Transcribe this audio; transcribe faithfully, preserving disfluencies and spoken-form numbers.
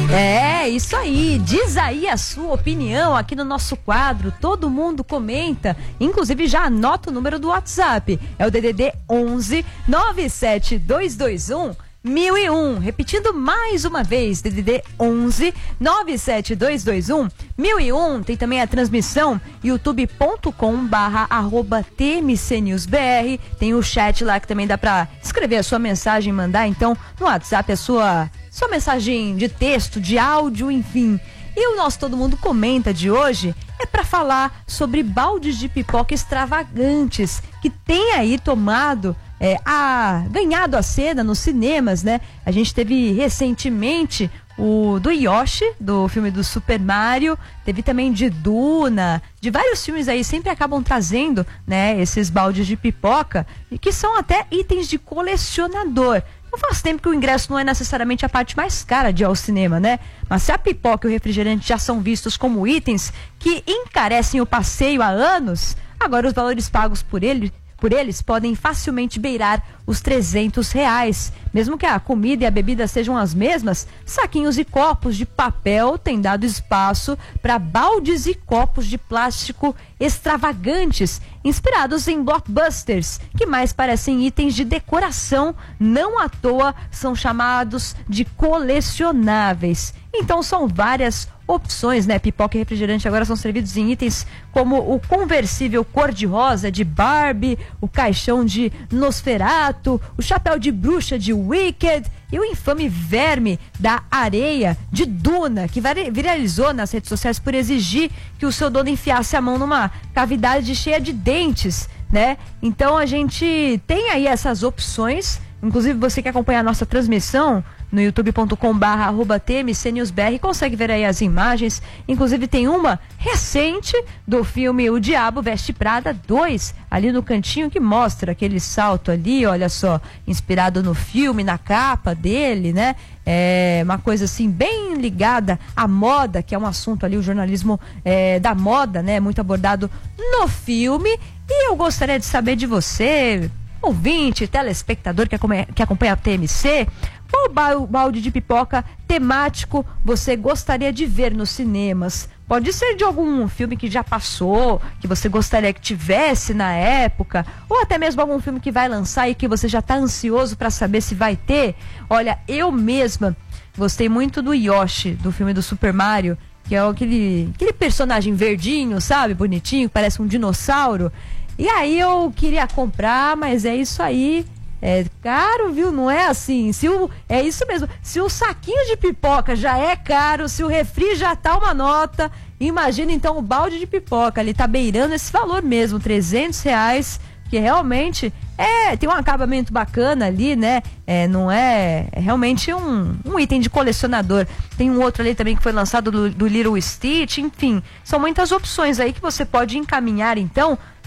É, isso aí. Diz aí a sua opinião aqui no nosso quadro. Todo mundo comenta. Inclusive, já anota o número do WhatsApp. É o D D D onze nove sete dois dois um mil e um. Repetindo mais uma vez, D D D onze nove sete dois dois um mil e um. Tem também a transmissão youtube ponto com barra arroba T M C News B R. Tem o chat lá que também dá pra escrever a sua mensagem, mandar então no WhatsApp a sua, sua mensagem de texto, de áudio, enfim. E o nosso Todo Mundo Comenta de hoje é para falar sobre baldes de pipoca extravagantes que tem aí tomado É, a, ganhado a cena nos cinemas, né? A gente teve recentemente o do Yoshi, do filme do Super Mario, teve também de Duna, de vários filmes aí, sempre acabam trazendo, né, esses baldes de pipoca, e que são até itens de colecionador. Não faz tempo que o ingresso não é necessariamente a parte mais cara de ir ao cinema, né? Mas se a pipoca e o refrigerante já são vistos como itens que encarecem o passeio há anos, agora os valores pagos por ele por eles podem facilmente beirar os trezentos reais. Mesmo que a comida e a bebida sejam as mesmas, saquinhos e copos de papel têm dado espaço para baldes e copos de plástico extravagantes, inspirados em blockbusters, que mais parecem itens de decoração, não à toa são chamados de colecionáveis. Então são várias opções, né? Pipoca e refrigerante agora são servidos em itens como o conversível cor-de-rosa de Barbie, o caixão de Nosferatu, o chapéu de bruxa de Wicked e o infame verme da areia de Duna, que viralizou nas redes sociais por exigir que o seu dono enfiasse a mão numa cavidade cheia de dentes, né? Então a gente tem aí essas opções. Inclusive, você que acompanha a nossa transmissão no youtube ponto com barra arroba T M C News B R consegue ver aí as imagens. Inclusive tem uma recente do filme O Diabo Veste Prada dois, ali no cantinho, que mostra aquele salto ali, olha só, inspirado no filme, na capa dele, né? É uma coisa assim bem ligada à moda, que é um assunto ali, o jornalismo é, da moda, né? Muito abordado no filme. E eu gostaria de saber de você, ouvinte, telespectador que acompanha, que acompanha a T M C, qual balde de pipoca temático você gostaria de ver nos cinemas? Pode ser de algum filme que já passou, que você gostaria que tivesse na época, ou até mesmo algum filme que vai lançar e que você já está ansioso para saber se vai ter. Olha, eu mesma gostei muito do Yoshi, do filme do Super Mario, que é aquele, aquele personagem verdinho, sabe? Bonitinho, parece um dinossauro. E aí eu queria comprar, mas é isso aí. É caro, viu? Não é assim. Se o, é isso mesmo. Se o saquinho de pipoca já é caro, se o refri já tá uma nota, imagina então o balde de pipoca. Ele tá beirando esse valor mesmo, trezentos reais, que realmente é, tem um acabamento bacana ali, né? É, não é, é realmente um, um item de colecionador. Tem um outro ali também que foi lançado do, do Little Stitch, enfim, são muitas opções aí que você pode encaminhar então